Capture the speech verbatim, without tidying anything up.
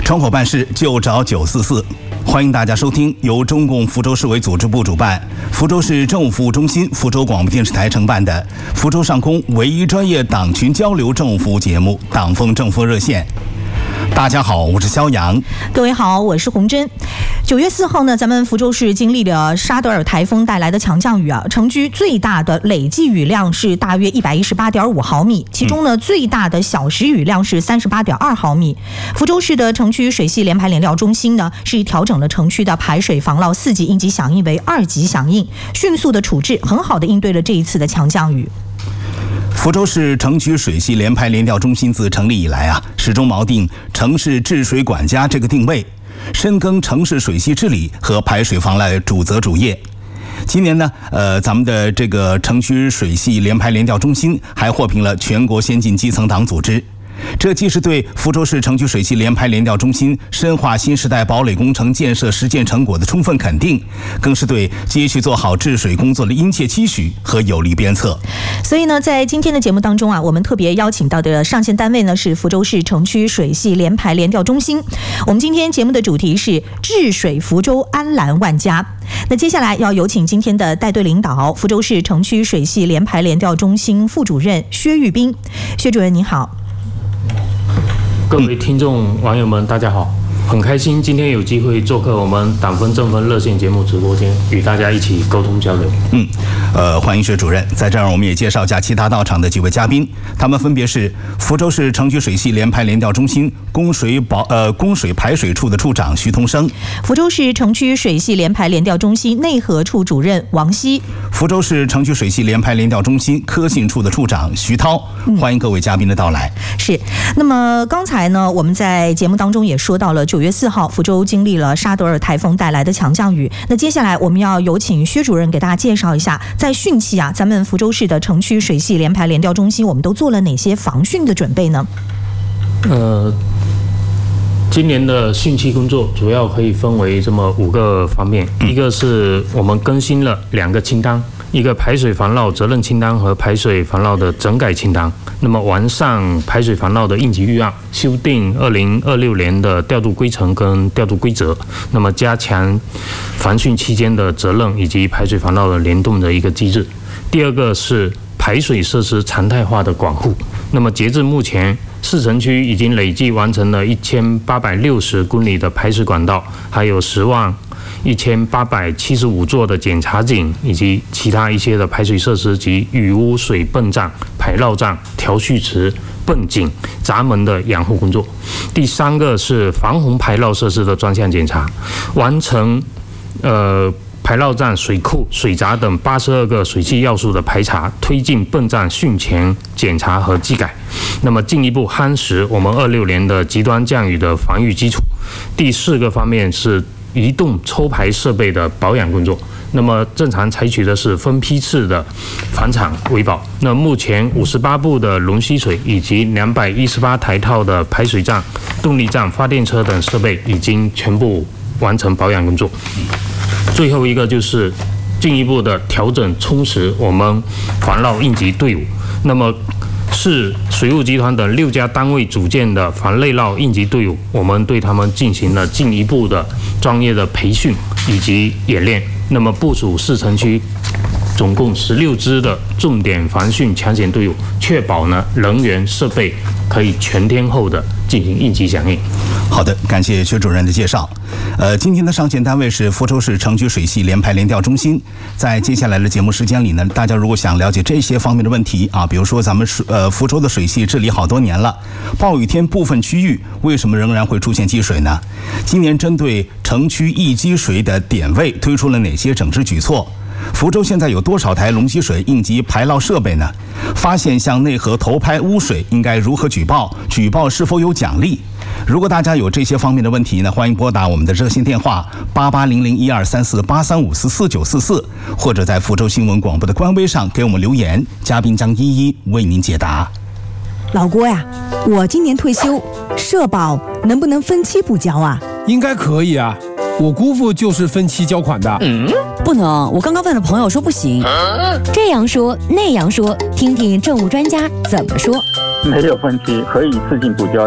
窗口办事就找九四四。欢迎大家收听由中共福州市委组织部主办、福州市政务服务中心、福州广播电视台承办的福州上空唯一专业党群交流政务服务节目《党风政风热线》。大家好，我是肖阳。 各位好，我是洪真。九月四号呢，咱们福州市经历了沙德尔台风带来的强降雨啊，城区最大的累计雨量是大约一百一十八点五毫米，其中呢、嗯、最大的小时雨量是三十八点二毫米。福州市的城区水系联排联调中心呢，是调整了城区的排水防涝四级应急响应为二级响应，迅速的处置，很好的应对了这一次的强降雨。 福州市城区水系联排联调中心自成立以来啊，始终锚定城市治水管家这个定位，深耕城市水系治理和排水防涝主责主业。今年呢，呃，咱们的这个城区水系联排联调中心还获评了全国先进基层党组织。这既是对福州市城区水系联排联调中心深化新时代堡垒工程建设实践成果的充分肯定，更是对继续做好治水工作的殷切期许和有力鞭策。 所以呢，在今天的节目当中啊，我们特别邀请到的上线单位呢是福州市城区水系联排联调中心。我们今天节目的主题是治水福州安澜万家。那接下来要有请今天的带队领导，福州市城区水系联排联调中心副主任薛玉斌。薛主任您好。 各位听众网友们大家好，很开心今天有机会做客我们党风政风热线节目直播间，与大家一起沟通交流。 嗯，呃，欢迎薛主任。在这儿我们也介绍一下其他到场的几位嘉宾，他们分别是福州市城区水系联排联调中心供水保呃供水排水处的处长徐同生， 福州市城区水系联排联调中心内河处主任王希， 福州市城区水系联排联调中心科信处的处长徐涛。欢迎各位嘉宾的到来。 嗯、是。那么刚才呢，我们在节目当中也说到了，九月四号福州经历了沙德尔台风带来的强降雨。那接下来我们要有请薛主任给大家介绍一下，在汛期啊，咱们福州市的城区水系联排联调中心，我们都做了哪些防汛的准备呢？ 呃，今年的汛期工作主要可以分为这么五个方面，一个是我们更新了两个清单。一个排水防涝责任清单和排水防涝的整改清单，那么完善排水防涝的应急预案，修订二零二六年的调度规程跟调度规则，那么加强防汛期间的责任以及排水防涝的联动的一个机制。第二个是排水设施常态化的管护，那么截至目前，市城区已经累计完成了一千八百六十公里的排水管道，还有十万一千八百七十五座的检查井，以及其他一些的排水设施及雨污水泵站、排涝站、调蓄池、泵井、闸门的养护工作。第三个是防洪排涝设施的专项检查，完成呃排涝站、水库、水闸等八十二个水系要素的排查，推进泵站汛前检查和技改。那么进一步夯实我们二六年的极端降雨的防御基础。第四个方面是移动抽排设备的保养工作，那么正常采取的是分批次的返厂维保。那目前五十八部的龙吸水以及两百一十八台套的排水站、动力站、发电车等设备已经全部完成保养工作。最后一个就是进一步的调整充实我们防涝应急队伍，那么市水务集团等六家单位组建的防内涝应急队伍，我们对他们进行了进一步的专业的培训以及演练。那么部署市城区总共十六支的重点防汛抢险队伍，确保呢人员设备可以全天候的进行应急响应。 好的，感谢薛主任的介绍。呃，今天的上线单位是福州市城区水系联排联调中心。在接下来的节目时间里呢，大家如果想了解这些方面的问题啊，比如说咱们水呃福州的水系治理好多年了，暴雨天部分区域为什么仍然会出现积水呢？今年针对城区易积水的点位推出了哪些整治举措？福州现在有多少台龙吸水应急排涝设备呢？发现向内河投拍污水应该如何举报？举报是否有奖励？如果大家有这些方面的问题呢，欢迎拨打我们的热线电话八八零零一二三四八三五四四九四四，或者在福州新闻广播的官微上给我们留言，嘉宾将一一为您解答。 老郭呀，我今年退休，社保能不能分期补交啊？ 应该可以啊。我姑父就是分期交款的。 嗯，不能，我刚刚问了朋友说不行。 这样说那样说，听听政务专家怎么说。 没有分期，可以自行补交。